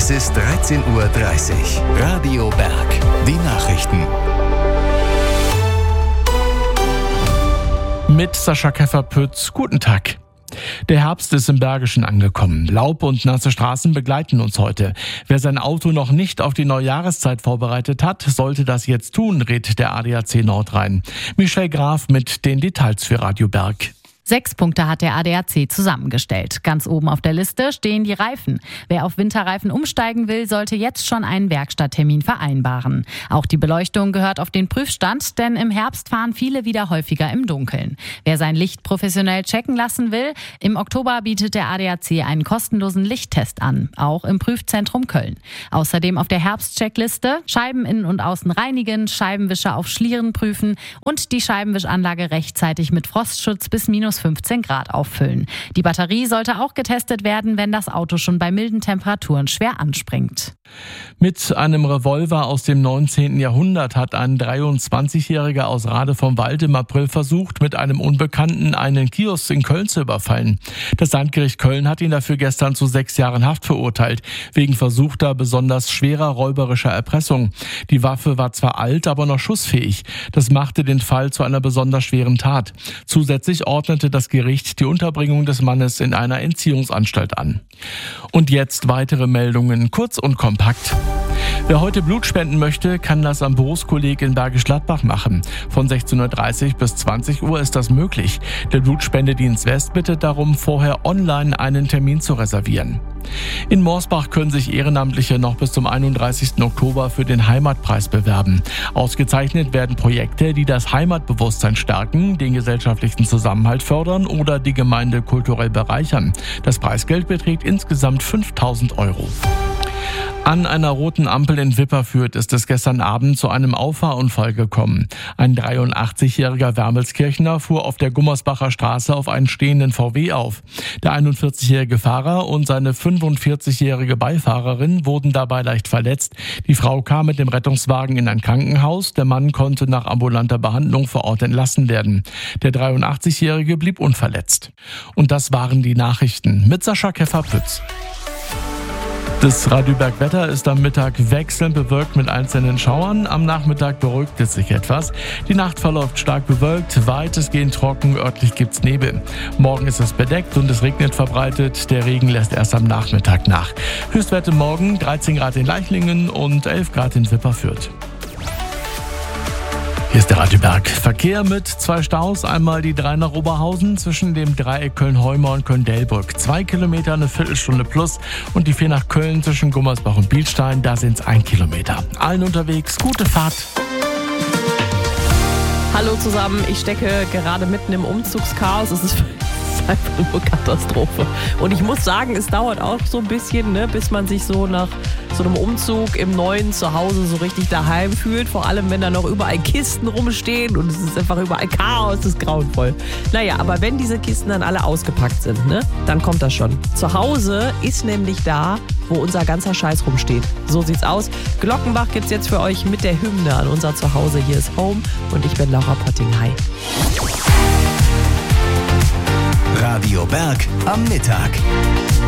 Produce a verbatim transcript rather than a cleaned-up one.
Es ist dreizehn Uhr dreißig. Radio Berg. Die Nachrichten. Mit Sascha Keffer-Pütz. Guten Tag. Der Herbst ist im Bergischen angekommen. Laub und nasse Straßen begleiten uns heute. Wer sein Auto noch nicht auf die Neujahreszeit vorbereitet hat, sollte das jetzt tun, rät der A D A C Nordrhein. Michelle Graf mit den Details für Radio Berg. Sechs Punkte hat der A D A C zusammengestellt. Ganz oben auf der Liste stehen die Reifen. Wer auf Winterreifen umsteigen will, sollte jetzt schon einen Werkstatttermin vereinbaren. Auch die Beleuchtung gehört auf den Prüfstand, denn im Herbst fahren viele wieder häufiger im Dunkeln. Wer sein Licht professionell checken lassen will, im Oktober bietet der A D A C einen kostenlosen Lichttest an, auch im Prüfzentrum Köln. Außerdem auf der Herbstcheckliste Scheiben innen und außen reinigen, Scheibenwischer auf Schlieren prüfen und die Scheibenwischanlage rechtzeitig mit Frostschutz bis minus fünfzehn Grad auffüllen. Die Batterie sollte auch getestet werden, wenn das Auto schon bei milden Temperaturen schwer anspringt. Mit einem Revolver aus dem neunzehnten Jahrhundert hat ein dreiundzwanzigjähriger aus Rade vom Wald im April versucht, mit einem Unbekannten einen Kiosk in Köln zu überfallen. Das Landgericht Köln hat ihn dafür gestern zu sechs Jahren Haft verurteilt, wegen versuchter, besonders schwerer räuberischer Erpressung. Die Waffe war zwar alt, aber noch schussfähig. Das machte den Fall zu einer besonders schweren Tat. Zusätzlich ordnete das Gericht die Unterbringung des Mannes in einer Entziehungsanstalt an. Und jetzt weitere Meldungen, kurz und kompakt. Wer heute Blut spenden möchte, kann das am Berufskolleg in Bergisch Gladbach machen. Von sechzehn Uhr dreißig bis zwanzig Uhr ist das möglich. Der Blutspendedienst West bittet darum, vorher online einen Termin zu reservieren. In Morsbach können sich Ehrenamtliche noch bis zum einunddreißigsten Oktober für den Heimatpreis bewerben. Ausgezeichnet werden Projekte, die das Heimatbewusstsein stärken, den gesellschaftlichen Zusammenhalt fördern oder die Gemeinde kulturell bereichern. Das Preisgeld beträgt insgesamt fünftausend Euro. An einer roten Ampel in Wipperfürth ist es gestern Abend zu einem Auffahrunfall gekommen. Ein dreiundachtzigjähriger Wermelskirchner fuhr auf der Gummersbacher Straße auf einen stehenden V W auf. Der einundvierzigjährige Fahrer und seine fünfundvierzigjährige Beifahrerin wurden dabei leicht verletzt. Die Frau kam mit dem Rettungswagen in ein Krankenhaus. Der Mann konnte nach ambulanter Behandlung vor Ort entlassen werden. Der dreiundachtzigjährige blieb unverletzt. Und das waren die Nachrichten mit Sascha Keffer-Pütz. Das Radio Berg Wetter ist am Mittag wechselnd bewölkt mit einzelnen Schauern. Am Nachmittag beruhigt es sich etwas. Die Nacht verläuft stark bewölkt, weitestgehend trocken, örtlich gibt's Nebel. Morgen ist es bedeckt und es regnet verbreitet. Der Regen lässt erst am Nachmittag nach. Höchstwerte morgen dreizehn Grad in Leichlingen und elf Grad in Wipperfürth. Hier ist der Radio Berg. Verkehr mit zwei Staus. Einmal die drei nach Oberhausen zwischen dem Dreieck Köln-Heumer und Köln-Delbrück. Zwei Kilometer, eine Viertelstunde plus. Und die vier nach Köln zwischen Gummersbach und Bielstein. Da sind es ein Kilometer. Allen unterwegs, gute Fahrt. Hallo zusammen, ich stecke gerade mitten im Umzugschaos. Es ist einfach nur Katastrophe. Und ich muss sagen, es dauert auch so ein bisschen, ne, bis man sich so nach so einem Umzug im neuen Zuhause so richtig daheim fühlt. Vor allem, wenn da noch überall Kisten rumstehen und es ist einfach überall Chaos, es ist grauenvoll. Naja, aber wenn diese Kisten dann alle ausgepackt sind, ne, dann kommt das schon. Zu Hause ist nämlich da, wo unser ganzer Scheiß rumsteht. So sieht's aus. Glockenbach gibt's jetzt für euch mit der Hymne an unser Zuhause. Hier ist Home und ich bin Laura Potting. Hi. Radio Berg am Mittag.